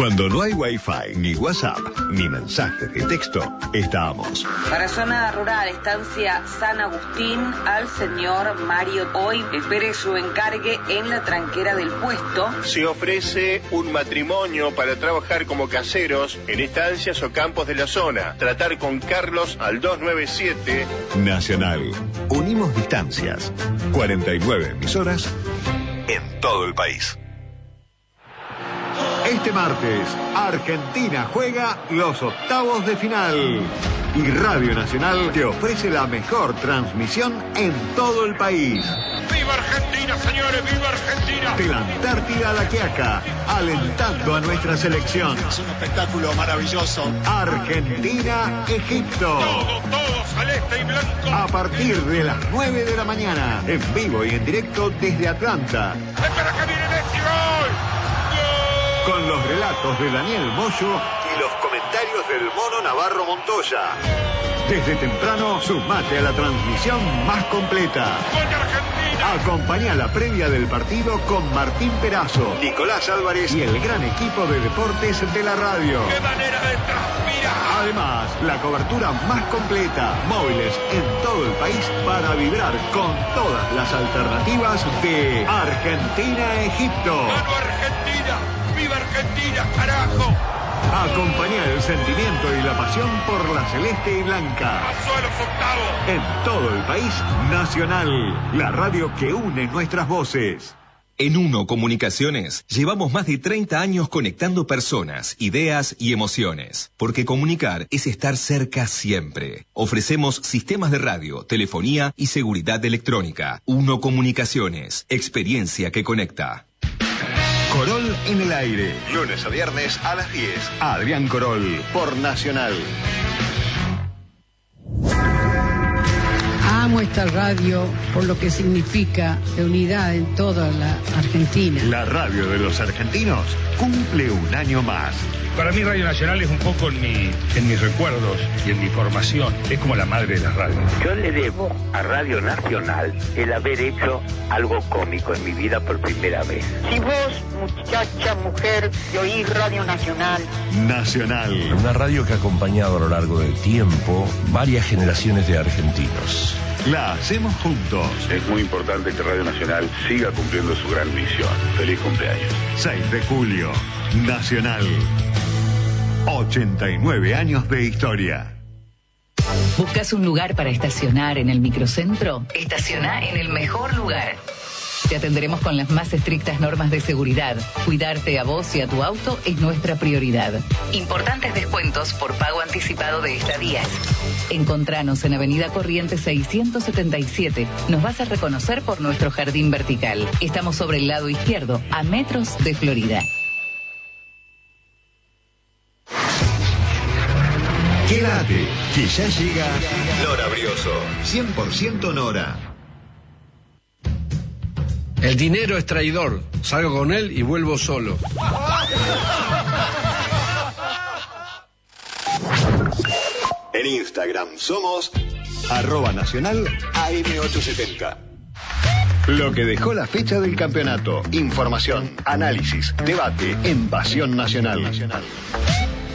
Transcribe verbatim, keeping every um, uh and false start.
Cuando no hay Wi-Fi, ni WhatsApp, ni mensajes de texto, estamos. Para zona rural, estancia San Agustín, al señor Mario. Hoy espere su encargue en la tranquera del puesto. Se ofrece un matrimonio para trabajar como caseros en estancias o campos de la zona. Tratar con Carlos al dos nueve siete. Nacional. Unimos distancias. cuarenta y nueve emisoras en todo el país. Este martes, Argentina juega los octavos de final. Y Radio Nacional te ofrece la mejor transmisión en todo el país. ¡Viva Argentina, señores! ¡Viva Argentina! De la Antártida a la Quiaca, alentando a nuestra selección. Es un espectáculo maravilloso. Argentina-Egipto. Todo, todo, celeste y blanco. A partir de las nueve de la mañana, en vivo y en directo desde Atlanta. ¡Espera que viene Messi! ¡Gol! Con los relatos de Daniel Moyo y los comentarios del Mono Navarro Montoya. Desde temprano, sumate a la transmisión más completa. ¡Gol de Argentina! Acompaña la previa del partido con Martín Perazo, Nicolás Álvarez y el gran equipo de deportes de la radio. ¡Qué manera de transpirar! Además, la cobertura más completa, móviles en todo el país para vibrar con todas las alternativas de Argentina-Egipto. ¡Gano Argentina! ¡Viva Argentina, carajo! Acompaña el sentimiento y la pasión por la celeste y blanca. ¡Pasó a los octavos! En todo el país, Nacional, la radio que une nuestras voces. En Uno Comunicaciones llevamos más de treinta años conectando personas, ideas y emociones. Porque comunicar es estar cerca siempre. Ofrecemos sistemas de radio, telefonía y seguridad electrónica. Uno Comunicaciones, experiencia que conecta. Corol en el aire, lunes a viernes a las diez. Adrián Corol, por Nacional. Amo esta radio por lo que significa de unidad en toda la Argentina. La radio de los argentinos cumple un año más. Para mí Radio Nacional es un poco en, mi, en mis recuerdos y en mi formación. Es como la madre de las radios. Yo le debo a Radio Nacional el haber hecho algo cómico en mi vida por primera vez. Si vos, muchacha, mujer, que oís Radio Nacional. Nacional. Una radio que ha acompañado a lo largo del tiempo varias generaciones de argentinos. La hacemos juntos. Es muy importante que Radio Nacional siga cumpliendo su gran misión. Feliz cumpleaños. seis de julio. Nacional. ochenta y nueve años de historia. ¿Buscas un lugar para estacionar en el microcentro? Estaciona en el mejor lugar. Te atenderemos con las más estrictas normas de seguridad. Cuidarte a vos y a tu auto es nuestra prioridad. Importantes descuentos por pago anticipado de estadías. Encontranos en Avenida Corrientes seiscientos setenta y siete. Nos vas a reconocer por nuestro jardín vertical. Estamos sobre el lado izquierdo, a metros de Florida. Quédate, que ya llega Nora Brioso. cien por ciento Nora. El dinero es traidor. Salgo con él y vuelvo solo. En Instagram somos arroba nacional A M ochocientos setenta. Lo que dejó la fecha del campeonato. Información, análisis, debate en Pasión Nacional.